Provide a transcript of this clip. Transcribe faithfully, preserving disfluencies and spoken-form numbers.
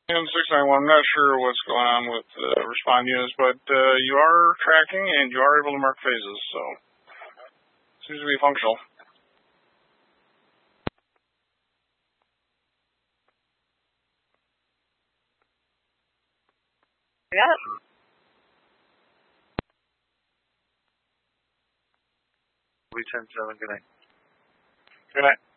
And six nine one, I'm not sure what's going on with the uh, respond units, but uh, you are tracking and you are able to mark phases, so seems to be functional. Got it. We ten seven, good night. Good night.